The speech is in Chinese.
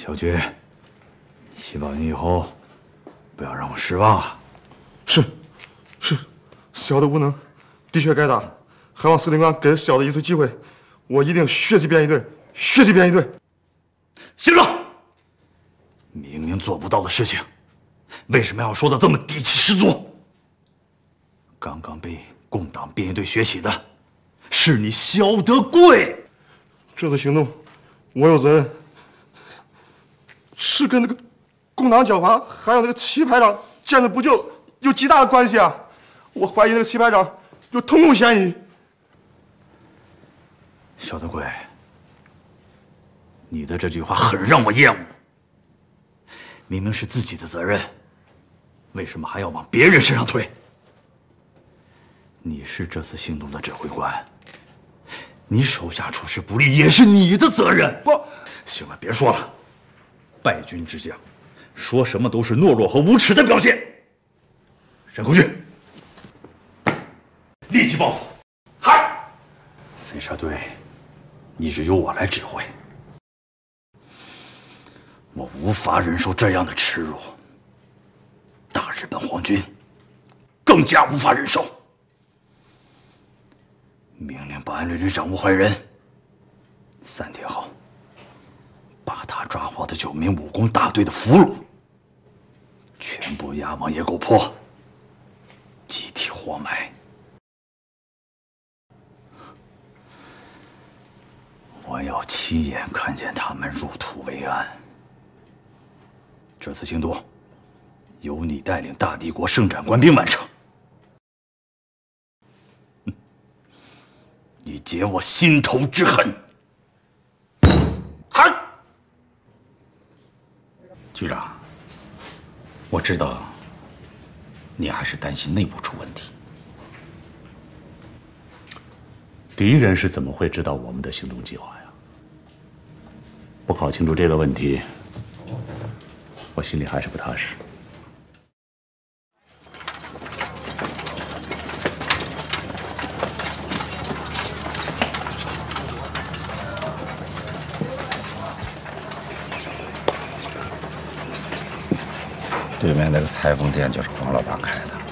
小军，希望你以后不要让我失望啊！ 是，小的无能，的确该打，还望司令官给小的一次机会，我一定血气编一队，血气编一队。 行了，明明做不到的事情，为什么要说的这么底气十足？刚刚被共党编译队学习的，是你萧德贵。 这次行动，我有责任，是跟那个共党剿华还有那个齐排长见死不救有极大的关系啊！我怀疑那个齐排长有通共嫌疑。 萧德贵，你的这句话很让我厌恶。明明是自己的责任，为什么还要往别人身上推？你是这次行动的指挥官，你手下处事不力也是你的责任。 不， 行了，别说了。败军之将，说什么都是懦弱和无耻的表现。沈空军，立即报复。嗨，飞沙队一直由我来指挥，我无法忍受这样的耻辱。大日本皇军更加无法忍受。命令保安旅旅长吴怀仁，3天后把他抓获的9名武工大队的俘虏全部押往野沟坡，集体活埋。我要亲眼看见他们入土为安。这次行动由你带领大帝国圣战官兵完成。你解我心头之恨。喊！ 局长，我知道你还是担心内部出问题。 敌人是怎么会知道我们的行动计划呀？不搞清楚这个问题，我心里还是不踏实。 对面那个裁缝店就是黄老大开的。